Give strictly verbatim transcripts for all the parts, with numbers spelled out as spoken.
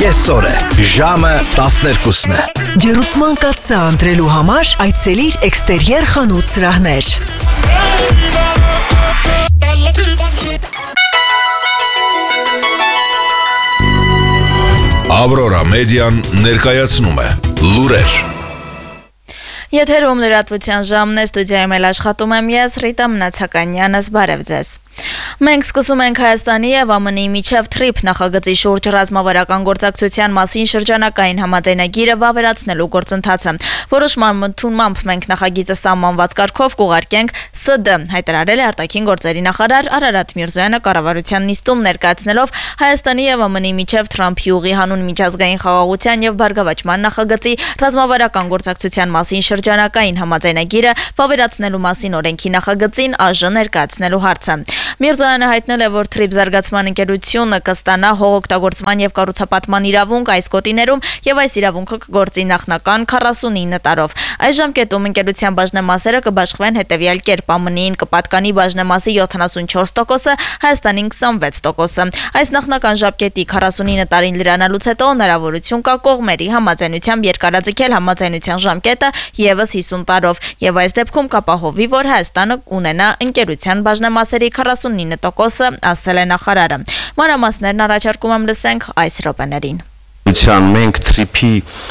կեսօր է, ժամը տասներկուսն է։ Ջերուցման կաթսա ընտրելու համար այցելիր էքստերիեր խանութ սրահներ։ Ավրորա մեդիան ներկայացնում է լուրեր։ Եթերում լրատվության ժամն է, ստուդիայում էլ աշխատում եմ ես, Ռիտա Մնացականյանս, բարև ձեզ։ Մենք սկսում ենք Հայաստանի և ԱՄՆ-ի միջև թրիփ նախագծի շուրջ ռազմավարական գործակցության մասին շրջանակային համաձայնագիրը վավերացնելու գործընթացը։ Որոշման ընդունմամբ մենք նախագիծը սահմանված կարգով կուղարկենք ՍԴ, հայտարարել է արտաքին գործերի նախարար Արարատ Միրզոյանը կառավարության նիստում ներկայացնելով Հայաստանի և ԱՄՆ-ի միջև Թրամփի ուղի հանուն միջազգային խաղաղության և բարգավաճման նախագծի ռազմավարական գործակցության մասին շրջանակային համաձայնագիրը վավերացնելու մասին օրենքի նախագծին ԱԺ ներկայացնելու հարցը։ Միրզոյանը հայտնել է, որ թրիփ զարգացման ընկերությունը կստանա հողօգտագործման և կառուցապատման իրավունք այս գոտիներում և այս իրավունքը կգործի նախնական քառասունինը տարով։ Այս ժամկետում ընկերության բաժնեմասերը կբաշխվեն հետևյալ կերպ. ԱՄՆ-ին կպատկանի բաժնեմասի յոթանասունչորս տոկոսը, Հայաստանին քսանվեց տոկոսը։ Այս նախնական ժամկետի քառասունինը տարին լրանալուց հետո հնարավորություն կա կողմերի համաձայնությամբ երկարաձգել համաձայնության ժամկետը ևս հիսուն տարով, եւ այս դեպքում կապահովի, որ Հայաստանը ունենա ընկերության բաժնեմասերի քառասունինը տոկոսը, ասել է նախարարը։ Մանրամասներն առաջարկում եմ լսենք այս րոպեներին։ Մենք թրիփի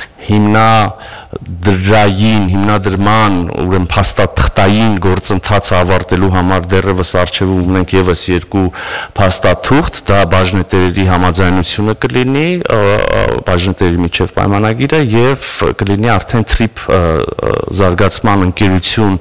հիմնադրային, հիմնադրման, ուրեմն փաստաթղթային գործընթացը ավարտելու համար դեռևս առջևում ունենք ևս երկու փաստաթուղթ, դա բաժնետերերի համաձայնությունը կլինի, բաժնետերերի միջև պայմանագիրը եւ կլինի արդեն թրիփ զարգացման ընկերություն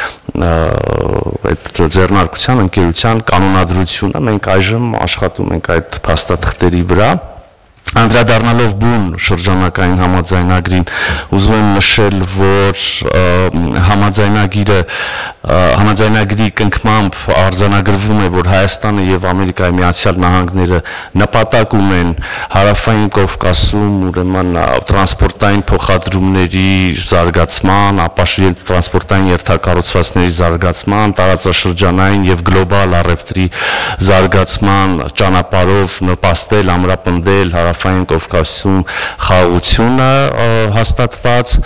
այդ ձեռնարկության ընկերության կանոնադրությունը։ Մենք այժմ աշխատում ենք այդ փաստաթղթերի վրա։ Անդրադառնալով բուն շրջանակային համաձայնագրին, ուզում եմ նշել, որ համաձայնագիրը համաձայնագրի կնքմամբ արձանագրվում է, որ Հայաստանը եւ Ամերիկայի Միացյալ Նահանգները նպատակ ունեն հարավային Կովկասում ուրեմն տրանսպորտային փոխադրումների զարգացման, ապաշիլ տրանսպորտային երթակառուցվածքների զարգացման, տարածաշրջանային եւ գլոբալ առևտրի զարգացման ճանապարհով նպաստել, ամրապնդել հարավային Կովկասում խաղաղությունը հաստատված։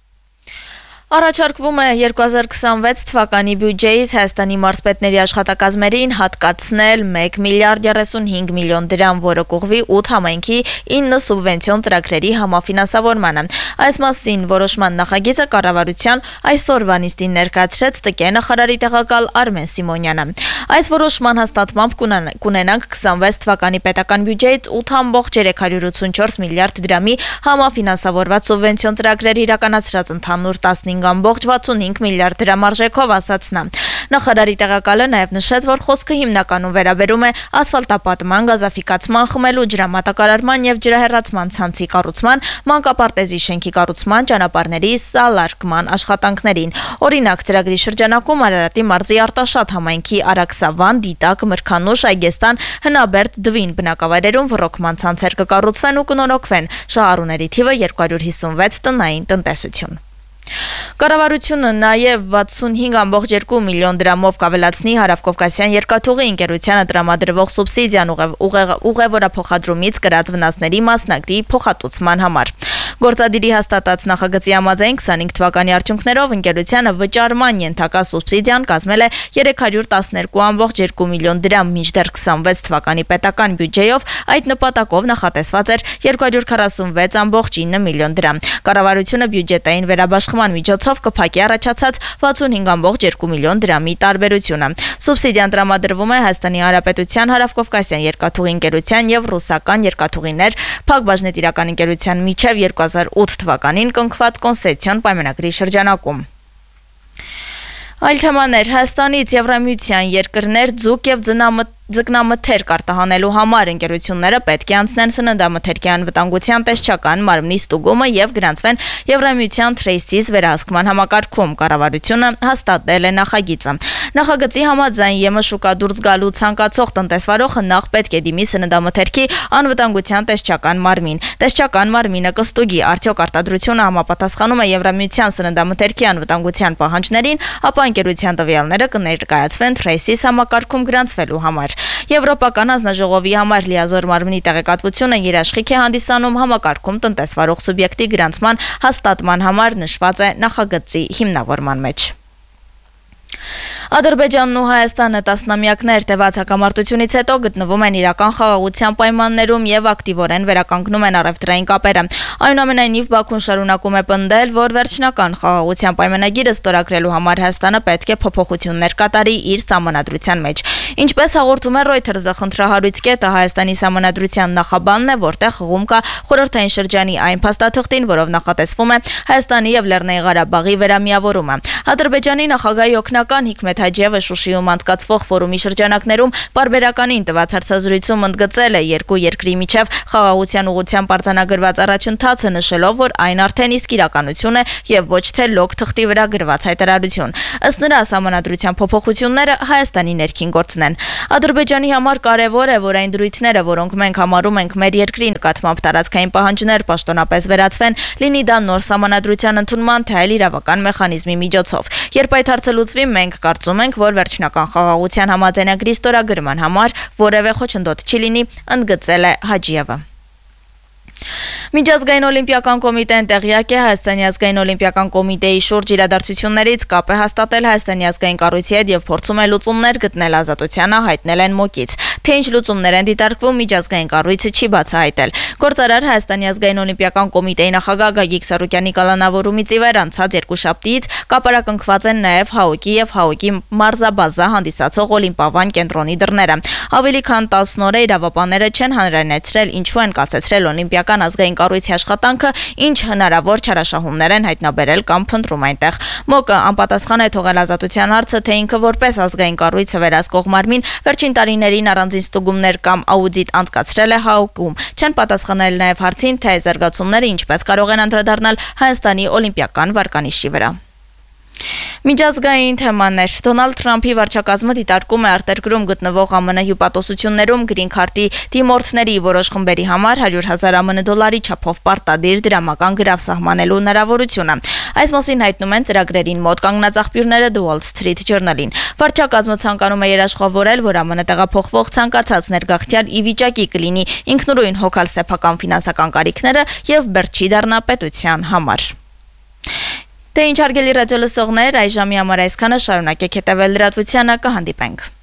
Առաջարկվում է երկու հազար քսանվեց թվականի բյուջեից Հայաստանի մարզպետների աշխատակազմերին հատկացնել մեկ միլիարդ երեսունհինգ միլիոն դրամ, որը կուղղվի ութ համայնքի ինը սուբվենցիոն ծրագրերի համաֆինանսավորմանը։ Այս մասին որոշման նախագիծը կառավարության այսօրվա նիստին ներկայացրեց ՏԿ նախարարի տեղակալ Արմեն Սիմոնյանը։ Այս որոշման հաստատմամբ կունենանք քսանվեց թվականի պետական բյուջեից ութ ամբողջ երեք հարյուր ութսունչորս միլիարդ դրամի համաֆինանսավորված սուբվենցիոն ծրագրերի իրականացրած ընդհանուր տասնհինգ ամբողջ վաթսունհինգ միլիարդ դրամ արժեքով, ասաց նա։ Նախարարի տեղակալը նաև նշեց, որ խոսքը հիմնականում վերաբերում է ասֆալտապատման, գազաֆիկացման, խմելու ջրամատակարարման եւ ջրահեռացման ցանցի կառուցման, մանկապարտեզի շենքի կառուցման, ճանապարհների սալարկման աշխատանքներին։ Օրինակ, ծրագրի շրջանակում Արարատի մարզի Արտաշատ համայնքի Արաքսավան, Դիտակ, Մրգանուշ, Այգեստան, Հնաբերդ, Դվին բնակավայրերում ռոռոկման ցանցեր կկառուցվեն ու կնորոգվեն։ Շահառուների թիվը երկու հարյուր հիսունվեց տնային տնտեսություն։ Կառավարությունը նաև վաթսունհինգ ամբողջ երկու միլիոն դրամով կավելացնի Հարավկովկասյան երկաթուղի ընկերությանը տրամադրվող սուբսիդիան ուղևորափոխադրումից կրած վնասների մասնակցի փոխհատուցման համար։ Գործադիրի հաստատած նախագծի համաձայն քսանհինգ թվականի արդյունքներով ընկերությանը վճարման ենթակա սուբսիդիան կազմել է երեք հարյուր տասներկու ամբողջ երկու միլիոն դրամ, մինչդեռ քսանվեց թվականի պետական բյուջեով այդ նպատակով նախատեսված էր երկու հարյուր քառասունվեց ամբողջ ինը միլիոն դրամ։ Կառավարությունը բյուջետային վերաբաշխման միջոցով կփակի առաջացած վաթսունհինգ ամբողջ երկու միլիոն դրամի տարբերությունը։ Սուբսիդիան տրամադրվում է Հայաստանի Հանրապետության Հարավկովկասյան երկաթուղի ընկերության եւ ռուսական երկաթուղիներ Փակ բաժնետիրական ընկերության միջև երկու հազար ութ թվականին կնքված կոնցեսիոն պայմանագրի շրջանակում։ Այլ թեմաներ Հայաստանից Եվրամիության երկրներ ձուկ եւ ձկնամթերք արտահանելու համար ընկերությունները պետք է անցնեն սննդամթերքի անվտանգության տեսչական մարմնի ստուգումը եւ գրանցվեն Եվրամիության Traces վերահսկման համակարգում։ Կառավարությունը հաստատել է նախագիծը։ Նախագծի համաձայն ԵՄ շուկա դուրս գալու ցանկացող տնտեսվարողը նախ պետք է դիմի սննդամթերքի անվտանգության տեսչական մարմին։ Տեսչական մարմինը կստուգի արդյոք արտադրությունը համապատասխանում է Եվրամիության սննդամթերքի անվտանգության պահանջներին, ապա ընկերության տվյալները կներկայացվեն Traces համակարգում գրանցվելու համար։ համար։ Եվրոպական հանձնաժողովի համար լիազոր մարմնի տեղեկատվությունը երաշխիք է հանդիսանում համակարգում տնտեսվարող սուբյեկտի գրանցման հաստատման համար նշված է նախագծի հիմնավորման մեջ։ Ադրբեջանն ու Հայաստանը տասնամյակներ տևած հակամարտությունից հետո գտնվում են իրական խաղաղության պայմաններում եւ ակտիվորեն վերականգնում են առևտրային կապերը։ Այնուամենայնիվ Բաքուն շարունակում է պնդել, որ վերջնական խաղաղության պայմանագիրը ստորագրելու համար Հայաստանը պետք է փոփոխություններ կատարի իր սահմանադրության մեջ։ Ինչպես հաղորդում է Reuters-ը, խնդրահարույց կետը Հայաստանի սահմանադրության նախաբանն է, որտեղ խաղում կա խորհրդային շրջանի այն փաստաթղթին, որով նախատեսվում է Հայաստանի եւ Լեռնային Ղարաբաղի վերամիավորումը։ Ադրբեջանի նախագահի օգնական Հիկմետ Հաջիևը Շուշիում անցկացվող ֆորումի շրջանակներում բարբերականին տված հարցազրույցում ընդգծել է երկու երկրի միջև խաղաղության ուղղությամբ արձանագրված առաջընթացը, նշելով, որ այն արդեն իսկ իրականություն է եւ ոչ թե լոկ թղթի վրա գրված հայտարարություն։ Ըստ նրա, սահմանադրության փոփոխությունները Հայաստանի ներքին գործն են։ Ադրբեջանի համար կարևոր է, որ այն դրույթները, որոնք մենք համարում ենք մեր երկրի նկատմամբ տարածքային պահանջներ, պաշտոնապես վերացվեն, լինի դա նոր սահմանադրության ընդունման, թե այլ իրավական մեխանիզմի միջոցով։ Երբ այդ հարցը լուծվի, մենք կարծում ենք, որ վերջնական խաղաղության համաձայնագրի ստորագրման համար որևէ խոչընդոտ չի լինի, ընդգծել է Հաջիևը։ Միջազգային օլիմպիական կոմիտեն տեղյակ է Հայաստանի ազգային օլիմպիական կոմիտեի շուրջ իրադարձություններից, կապ է հաստատել Հայաստանի ազգային կառույցի հետ եւ փորձում է լուծումներ գտնել ազատությանը, հայտնել են ՄՕԿ-ից։ Թե ինչ լուծումներ են դիտարկվում, միջազգային կառույցը չի բացահայտել։ Գործարար Հայաստանի ազգային օլիմպիական կոմիտեի նախագահ Գագիկ Սարոկյանի կալանավորումից ի վեր անցած երկուշաբթիից կապարակնքված են նաեւ ՀԱՕԿ-ի եւ ՀԱՕԿ-ի մարզաբազա հանդիսացող օլիմպիավան կենտրոնի դռները։ Ավելի քան տասն օր է իրավապանները չեն հանրայնացրել, ինչու են կասեցրել օլիմպիական ազգային կառույցի աշխատանքը, ինչ հնարավոր չարաշահումներ են հայտնաբերել կամ փնտրում այնտեղ։ ՄՕԿ-ը անպատասխան է թողել ազատության հարցը, թե ինքը որպես ազգային կառույցը վերահսկող մարմին վերջին տարիներին առանձին ստուգումներ կամ աուդիտ անցկացրել է ՀԱՕԿ-ում։ Չեն պատասխանել նաև հարցին, թե զարգացումները ինչպես կարող են անդրադառնալ Հայաստանի օլիմպիական վարկանիշի վրա։ Միջազգային թեմաներ։ Դոնալդ Թրամփի վարչակազմը դիտարկում է արտերկրում գտնվող ԱՄՆ հյուպատոսություններում գրին քարտի դիմորդների որոշ խմբերի համար հարյուր հազար ԱՄՆ դոլարի չափով պարտադիր դրամական գրավ սահմանելու հնարավորությունը։ Այս մասին հայտնում են ծրագրերին մոտ կանգնած աղբյուրները The Wall Street Journal-ին։ Վարչակազմը ցանկանում է երաշխավորել, որ ԱՄՆ տեղափոխվող ցանկացած ներգաղթյալ ի վիճակի կլինի ինքնուրույն հոգալ սեփական ֆինանսական կարիքները եւ բերչի դառնա պետության համար։ Դե ինչ հարգելի ռադիո լսողներ, այժմի համար այսքանը, շարունակեք հետևել լրատվությանը, կհանդիպենք։